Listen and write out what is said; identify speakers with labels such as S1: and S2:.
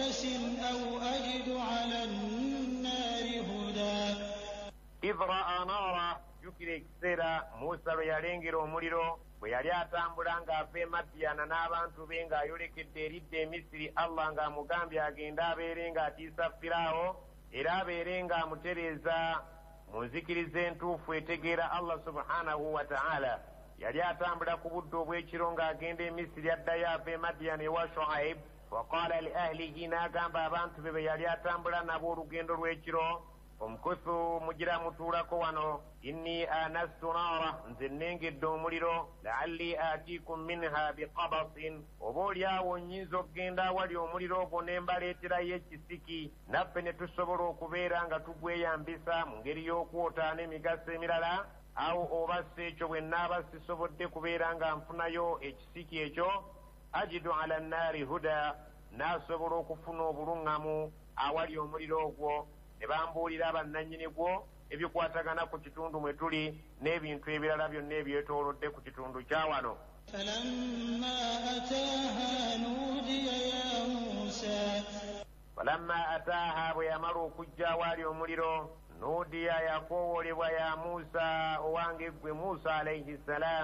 S1: قبس أو أجد على النار هدى
S2: إذ رأى نارا jjukira ekiseera Musa lwe yalengera omuliro bwe yali atambula ng'ava e Madiyana n'abantu be ng'ayolekedde eridda e Misiri, Allah ng'amugambye agende abeere ng'atiisa Firaawo era abeere ng'amutereeza mu nzikiriza entuufu etegeera Allah subhanahu wa ta'ala. Yali atambula ku budde obw'ekiro ng'agenda e Misiri addayo ava e Madiyana ewa Shuaib. Waqaala li ahlihi, n'agamba abantu be yali atambula nabo olugendo lw'ekiro, omukuthu mugira mutuulako wano, inni anastu naara, nze nnengedde omuliro, la'alli atiikum minha biqabasin, oba oliawo nnyinza okugenda awali omuliro ogwo ne mbaleeterayo ekisiki, naffe ne tusobola okubeera nga tugweyambisa mu ngeri y'okwota n'emigaso emirala, awo oba si ekyo bwe nnaaba sisobodde kubeera nga nfunayo ekisiki ekyo, ajidu ala nnaari huda, naasobola okufuna obuluŋŋamu awali omuliro ogwo. Ne bambuulira bannannyini gwo ebikwatagana ku kitundu mwe tuli n'ebintu ebirala byonna ebyetoolodde ku kitundu kya wano. Falamma ataaha, bwe yamala okujja awaali omuliro, nuudiya, yakoowoolebwa ya Muusa, owange ggwe Muusa alayhi salaam.